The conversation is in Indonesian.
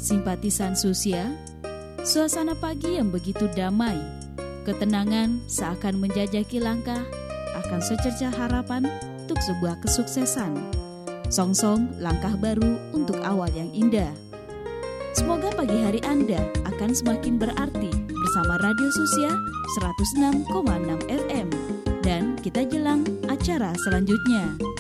simpatisan Susia, suasana pagi yang begitu damai, ketenangan seakan menjajaki langkah akan secercah harapan untuk sebuah kesuksesan. Song-song langkah baru untuk awal yang indah. Semoga pagi hari Anda akan semakin berarti bersama Radio Susia 106,6 FM. Dan kita jelang acara selanjutnya.